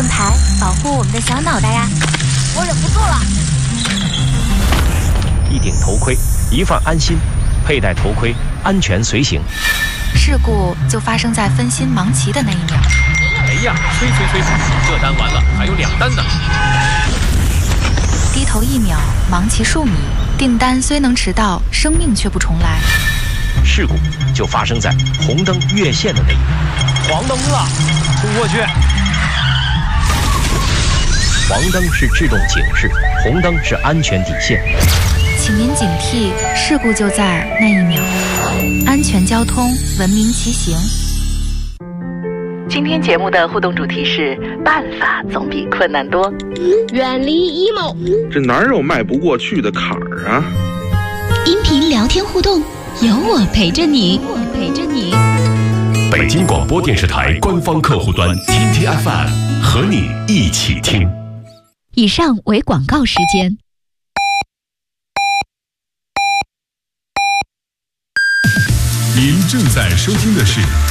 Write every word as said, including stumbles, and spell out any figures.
盾牌，保护我们的小脑袋呀！我忍不住了。 一顶头盔，一份安心，佩戴头盔，安全随行。 事故就发生在分心忙齐的那一秒。 哎呀，催催催！这单完了，还有两单呢。 低头一秒，忙齐数米，订单虽能迟到，生命却不重来。 事故就发生在红灯越线的那一秒。 黄灯了，冲过去。 黄灯是制动警示，红灯是安全底线。 请您警惕，事故就在那一秒。安全交通，文明骑行。 今天节目的互动主题是：办法总比困难多。 远离 emo， 这哪有迈不过去的坎儿啊？ 音频聊天互动，有我陪着你，我陪着你。 北京广播电视台官方客户端 T T F M 和你一起听。 以上为广告时间。 您正在收听的是